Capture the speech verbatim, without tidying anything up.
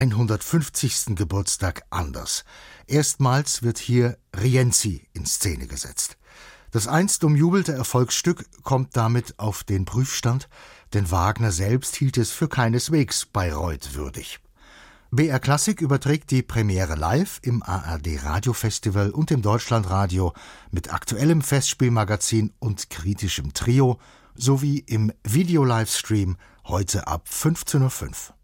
hundertfünfzigsten Geburtstag anders. Erstmals wird hier Rienzi in Szene gesetzt. Das einst umjubelte Erfolgsstück kommt damit auf den Prüfstand, denn Wagner selbst hielt es für keineswegs Bayreuth würdig. B R Klassik überträgt die Premiere live im A R D Radiofestival und im Deutschlandradio mit aktuellem Festspielmagazin und kritischem Trio sowie im Video-Livestream heute ab fünfzehn Uhr fünf.